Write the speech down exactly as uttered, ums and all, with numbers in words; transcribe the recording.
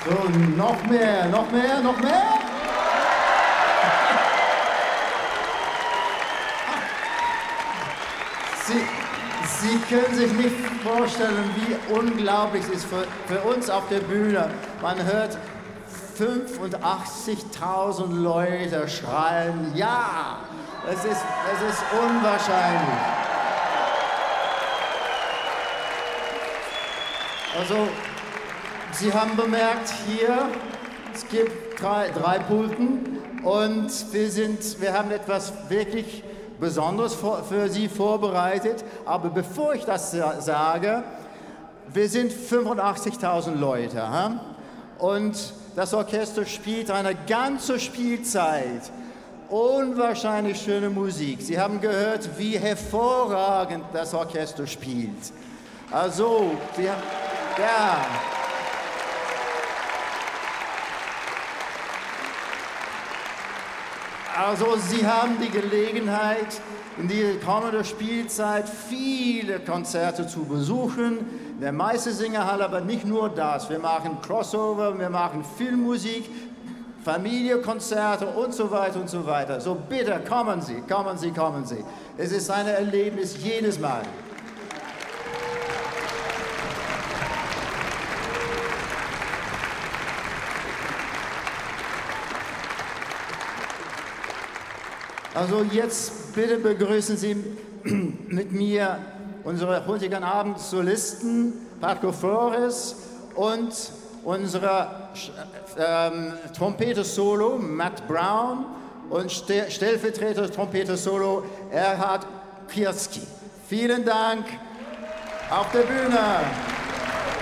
So, noch mehr, noch mehr, noch mehr. Sie, Sie können sich nicht vorstellen, wie unglaublich es ist für, für uns auf der Bühne. Man hört fünfundachtzigtausend Leute schreien, ja, es ist, es ist unwahrscheinlich. Also, Sie haben bemerkt, hier, es gibt drei, drei Pulten und wir, sind, wir haben etwas wirklich Besonderes für Sie vorbereitet. Aber bevor ich das sage, wir sind fünfundachtzigtausend Leute. Hm? Und das Orchester spielt eine ganze Spielzeit unwahrscheinlich schöne Musik. Sie haben gehört, wie hervorragend das Orchester spielt. Also, Sie haben, ja. Also, Sie haben die Gelegenheit, in der kommenden Spielzeit viele Konzerte zu besuchen. In der Meistersingerhalle, aber nicht nur das. Wir machen Crossover, wir machen Filmmusik, Familienkonzerte und so weiter und so weiter. So bitte, kommen Sie, kommen Sie, kommen Sie. Es ist ein Erlebnis jedes Mal. Also jetzt bitte begrüßen Sie mit mir unsere heutigen Abend Solisten, Patko Flores und unsere ähm, Trompete-Solo, Matt Brown und Ste Stellvertreter-Trompete-Solo, Erhard Kirski. Vielen Dank auf der Bühne.